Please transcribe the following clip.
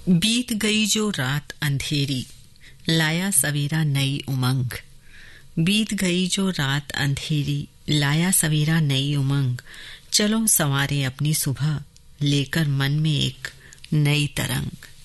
बीत गई जो रात अंधेरी, लाया सवेरा नई उमंग। बीत गई जो रात अंधेरी, लाया सवेरा नई उमंग। चलो संवारे अपनी सुबह, लेकर मन में एक नई तरंग।